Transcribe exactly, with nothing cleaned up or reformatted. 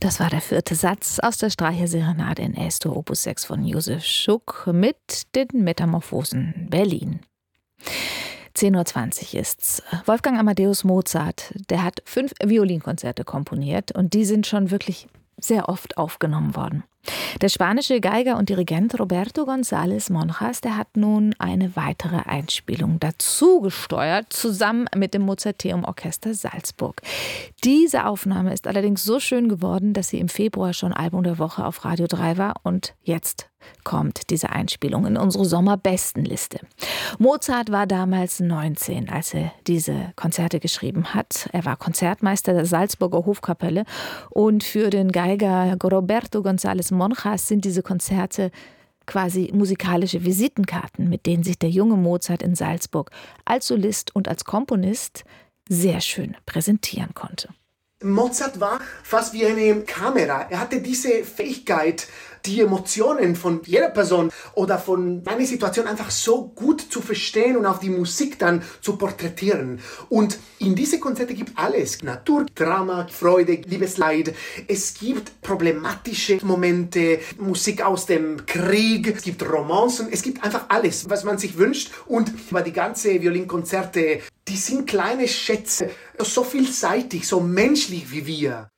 Das war der vierte Satz aus der Streicherserenade in Es-Dur Opus sechs von Josef Schuck mit den Metamorphosen Berlin. zehn Uhr zwanzig ist's. Wolfgang Amadeus Mozart, der hat fünf Violinkonzerte komponiert und die sind schon wirklich sehr oft aufgenommen worden. Der spanische Geiger und Dirigent Roberto González Monjas, der hat nun eine weitere Einspielung dazu gesteuert, zusammen mit dem Mozarteum Orchester Salzburg. Diese Aufnahme ist allerdings so schön geworden, dass sie im Februar schon Album der Woche auf Radio drei war und jetzt kommt diese Einspielung in unsere Sommerbestenliste. Mozart war damals neunzehn, als er diese Konzerte geschrieben hat. Er war Konzertmeister der Salzburger Hofkapelle und für den Geiger Roberto González Monjas sind diese Konzerte quasi musikalische Visitenkarten, mit denen sich der junge Mozart in Salzburg als Solist und als Komponist sehr schön präsentieren konnte. Mozart war fast wie eine Kamera. Er hatte diese Fähigkeit, die Emotionen von jeder Person oder von einer Situation einfach so gut zu verstehen und auf die Musik dann zu porträtieren. Und in diese Konzerte gibt alles. Natur, Drama, Freude, Liebesleid. Es gibt problematische Momente, Musik aus dem Krieg, es gibt Romancen, es gibt einfach alles, was man sich wünscht. Und über die ganze Violinkonzerte, die sind kleine Schätze, so vielseitig, so menschlich wie wir.